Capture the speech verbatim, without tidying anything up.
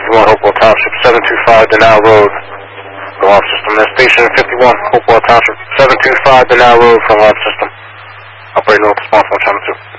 fifty-one, Hopewell Township, seven two five Denal Road, alarm system. That's station fifty-one, Hopewell Township, seven two five Denal Road for alarm system. Operator North, response one channel two.